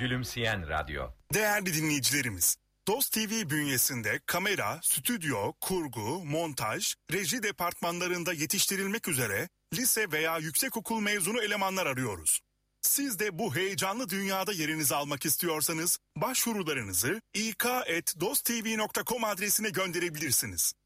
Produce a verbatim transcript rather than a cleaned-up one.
Gülümseyen Radyo. Değerli dinleyicilerimiz, Dost T V bünyesinde kamera, stüdyo, kurgu, montaj, reji departmanlarında yetiştirilmek üzere lise veya yüksekokul mezunu elemanlar arıyoruz. Siz de bu heyecanlı dünyada yerinizi almak istiyorsanız başvurularınızı ik at dosttv nokta com adresine gönderebilirsiniz.